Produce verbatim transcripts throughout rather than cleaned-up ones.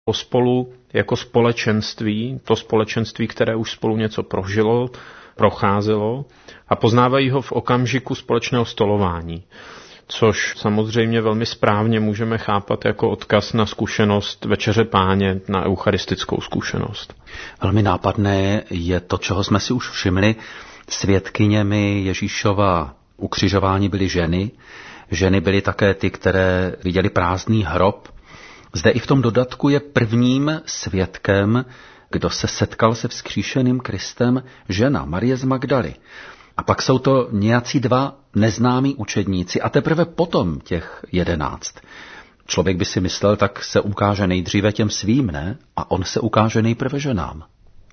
pospolu jako společenství, to společenství, které už spolu něco prožilo, procházelo a poznávají ho v okamžiku společného stolování, což samozřejmě velmi správně můžeme chápat jako odkaz na zkušenost Večeře Páně, na eucharistickou zkušenost. Velmi nápadné je to, čeho jsme si už všimli. Svědkyněmi Ježíšova ukřižování byly ženy. Ženy byly také ty, které viděli prázdný hrob. Zde i v tom dodatku je prvním svědkem, kdo se setkal se vzkříšeným Kristem, žena Marie z Magdaly. A pak jsou to nějací dva neznámí učedníci a teprve potom těch jedenáct. Člověk by si myslel, tak se ukáže nejdříve těm svým, ne? A on se ukáže nejprve ženám.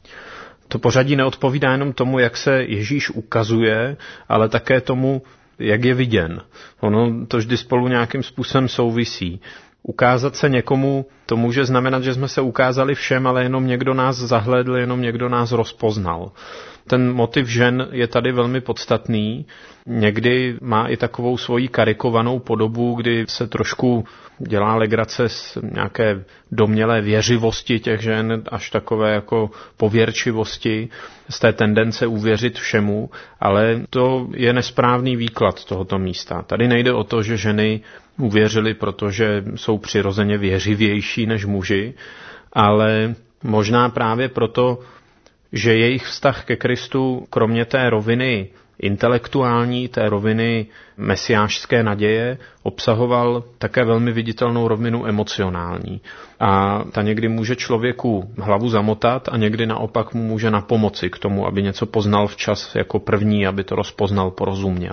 To pořadí neodpovídá jenom tomu, jak se Ježíš ukazuje, ale také tomu, jak je viděn. Ono to vždy spolu nějakým způsobem souvisí. Ukázat se někomu, to může znamenat, že jsme se ukázali všem, ale jenom někdo nás zahlédl, jenom někdo nás rozpoznal. Ten motiv žen je tady velmi podstatný. Někdy má i takovou svoji karikovanou podobu, kdy se trošku dělá legrace z nějaké domnělé věřivosti těch žen, až takové jako pověrčivosti, z té tendence uvěřit všemu, ale to je nesprávný výklad tohoto místa. Tady nejde o to, že ženy uvěřily, protože jsou přirozeně věřivější než muži, ale možná právě proto, že jejich vztah ke Kristu, kromě té roviny intelektuální, té roviny mesiášské naděje, obsahoval také velmi viditelnou rovinu emocionální. A ta někdy může člověku hlavu zamotat a někdy naopak mu může napomoci k tomu, aby něco poznal včas jako první, aby to rozpoznal, porozuměl.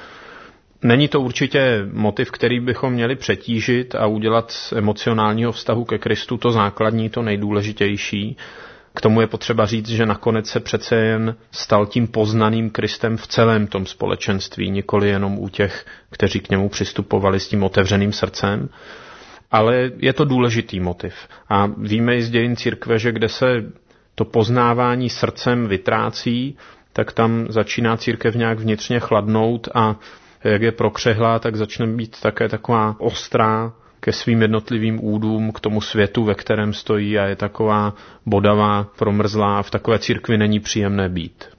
Není to určitě motiv, který bychom měli přetížit a udělat z emocionálního vztahu ke Kristu to základní, to nejdůležitější. K tomu je potřeba říct, že nakonec se přece jen stal tím poznaným Kristem v celém tom společenství, nikoli jenom u těch, kteří k němu přistupovali s tím otevřeným srdcem. Ale je to důležitý motiv. A víme i z dějin církve, že kde se to poznávání srdcem vytrácí, tak tam začíná církev nějak vnitřně chladnout a jak je prokřehlá, tak začne být také taková ostrá ke svým jednotlivým údům, k tomu světu, ve kterém stojí a je taková bodavá, promrzlá a v takové církvi není příjemné být.